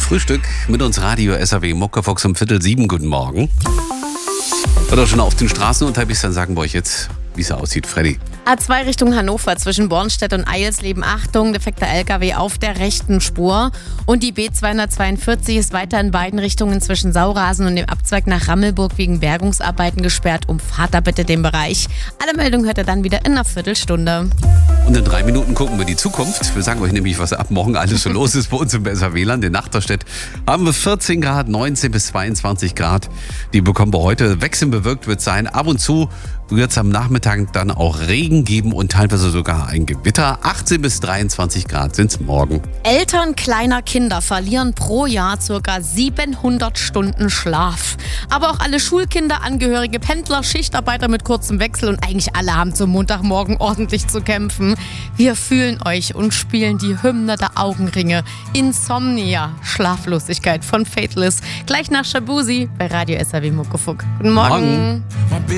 Frühstück mit uns Radio SAW Muckefox um 6:15. Guten Morgen. Oder schon auf den Straßen unterwegs, dann sagen wir euch jetzt, wie es aussieht. Freddy. A2 Richtung Hannover zwischen Bornstedt und Eilsleben. Achtung, defekter LKW auf der rechten Spur. Und die B242 ist weiter in beiden Richtungen zwischen Saurasen und dem Abzweig nach Rammelburg wegen Bergungsarbeiten gesperrt. Umfahrt da bitte den Bereich. Alle Meldungen hört ihr dann wieder in einer Viertelstunde. Und in 3 Minuten gucken wir die Zukunft. Wir sagen euch nämlich, was ab morgen alles so los ist bei uns im SAW-Land. In Nachterstedt haben wir 14 Grad, 19 bis 22 Grad. Die bekommen wir heute. Wechselnd bewölkt wird sein. Ab und zu wird es am Nachmittag dann auch Regen geben und teilweise sogar ein Gewitter. 18 bis 23 Grad sind es morgen. Eltern kleiner Kinder verlieren pro Jahr ca. 700 Stunden Schlaf. Aber auch alle Schulkinder, Angehörige, Pendler, Schichtarbeiter mit kurzem Wechsel und eigentlich alle haben zum Montagmorgen ordentlich zu kämpfen. Wir fühlen euch und spielen die Hymne der Augenringe. Insomnia, Schlaflosigkeit von Faithless. Gleich nach Shabuzi bei Radio SAW Muckefuck. Guten Morgen.